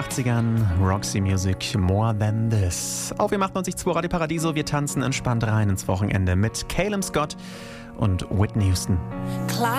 80ern, Roxy Music, More Than This. Auf ihr 98.2 Radio Paradiso, wir tanzen entspannt rein ins Wochenende mit Calum Scott und Whitney Houston.